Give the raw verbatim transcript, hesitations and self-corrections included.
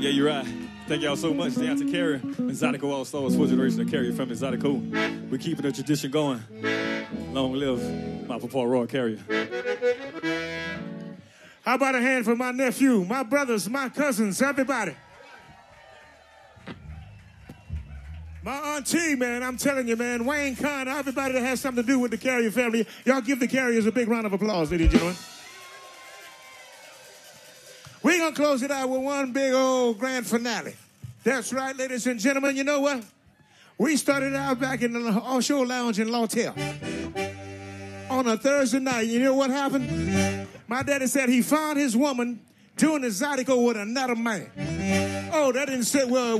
Yeah, you're right. Thank y'all so much. Deontay Carrier and Zydeco All Stars, fourth generation of Carrier family, Zydeco. We're keeping the tradition going. Long live my Papa Roy Carrier. How about a hand for my nephew, my brothers, my cousins, everybody? My auntie, man, I'm telling you, man, Wayne Conner, everybody that has something to do with the Carrier family, y'all give the Carriers a big round of applause, ladies and gentlemen. We're going to close it out with one big old grand finale. That's right, ladies and gentlemen. You know what? We started out back in the offshore lounge in Lawtell on a Thursday night. You know what happened? My daddy said he found his woman doing the Zydeco with another man. Oh, that didn't sit well